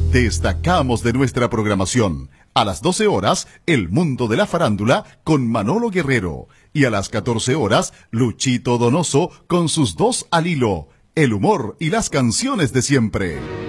Destacamos de nuestra programación. A las 12 horas, El Mundo de la Farándula con Manolo Guerrero. Y a las 14 horas, Luchito Donoso con sus dos al hilo, el humor y las canciones de siempre.